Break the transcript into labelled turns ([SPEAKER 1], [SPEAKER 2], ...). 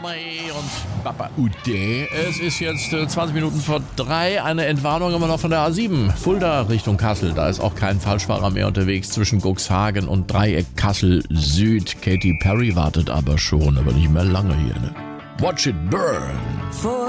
[SPEAKER 1] und Papa Ude. Es ist jetzt 20 Minuten vor 3. Eine Entwarnung immer noch von der A7. Fulda Richtung Kassel. Da ist auch kein Falschfahrer mehr unterwegs zwischen Cuxhagen und Dreieck Kassel Süd. Katy Perry wartet aber schon, aber nicht mehr lange hier. Ne? Watch it burn.